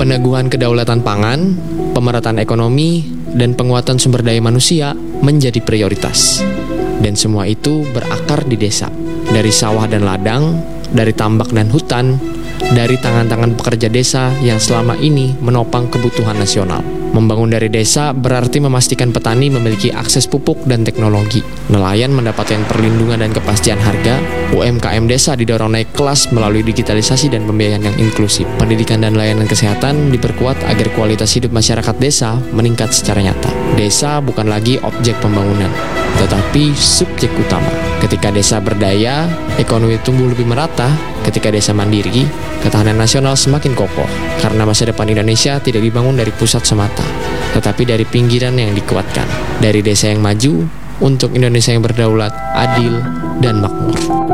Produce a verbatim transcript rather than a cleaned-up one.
Peneguhan kedaulatan pangan, pemerataan ekonomi, dan penguatan sumber daya manusia menjadi prioritas. Dan semua itu berakar di desa. Dari sawah dan ladang, dari tambak dan hutan, dari tangan-tangan pekerja desa yang selama ini menopang kebutuhan nasional. Membangun dari desa berarti memastikan petani memiliki akses pupuk dan teknologi. Nelayan mendapatkan perlindungan dan kepastian harga. U M K M desa didorong naik kelas melalui digitalisasi dan pembiayaan yang inklusif. Pendidikan dan layanan kesehatan diperkuat agar kualitas hidup masyarakat desa meningkat secara nyata. Desa bukan lagi objek pembangunan, tetapi subjek utama. Ketika desa berdaya, ekonomi tumbuh lebih merata. Ketika desa mandiri, ketahanan nasional semakin kokoh. Karena masa depan Indonesia tidak dibangun dari pusat semata, tetapi dari pinggiran yang dikuatkan. Dari desa yang maju, untuk Indonesia yang berdaulat, adil, dan makmur.